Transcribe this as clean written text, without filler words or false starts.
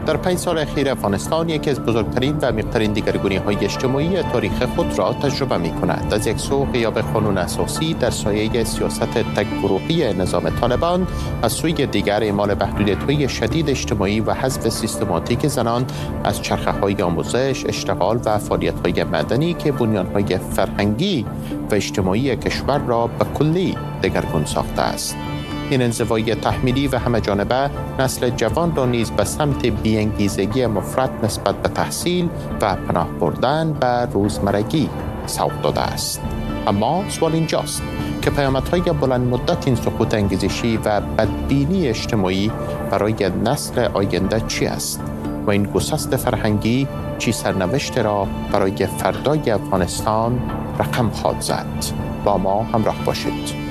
در 5 سال اخیر افغانستان یکی از بزرگترین و عمیق‌ترین دگرگونی‌های اجتماعی تاریخ خود را تجربه می‌کند. از یک سو غیاب قانون اساسی در سایه سیاست تک‌گروهی نظام طالبان، از سوی دیگر اعمال محدودیت‌های شدید اجتماعی و حذف سیستماتیک زنان از چرخه‌های آموزش، اشتغال و فعالیت‌های مدنی که بنیان‌های فرهنگی و اجتماعی کشور را به کلی دگرگون ساخته است. این انزوای تحمیلی و همه‌جانبه نسل جوان را نیز به سمت بی‌انگیزگی مفرط نسبت به تحصیل و پناه بردن به روزمرگی سوق داده است. اما سوال اینجاست که پیامدهای بلند مدت این سقوط انگیزشی و بدبینی اجتماعی برای نسل آینده چی است و این گسست فرهنگی چی سرنوشت را برای فردای افغانستان رقم خواهد زد؟ با ما همراه باشید.